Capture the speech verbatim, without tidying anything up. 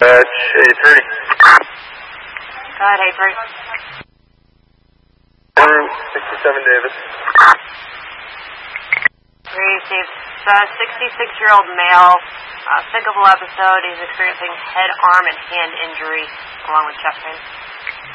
Dispatch, A three. Go ahead, A three. Through sixty-seven Davis. Received. Uh, sixty-six-year-old male, uh, thinkable episode. He's experiencing head, arm, and hand injury along with chest pain.